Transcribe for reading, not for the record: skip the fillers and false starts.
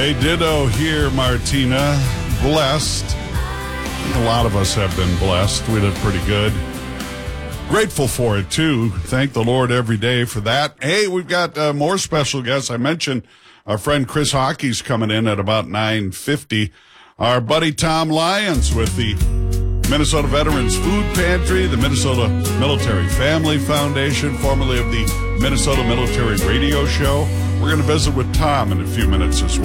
Hey, ditto here, Martina. Blessed. A lot of us have been blessed. We did pretty good. Grateful for it, too. Thank the Lord every day for that. Hey, we've got more special guests. I mentioned our friend Chris Hockey's coming in at about 9:50. Our buddy Tom Lyons with the Minnesota Veterans Food Pantry, the Minnesota Military Family Foundation, formerly of the Minnesota Military Radio Show. We're going to visit with Tom in a few minutes as well.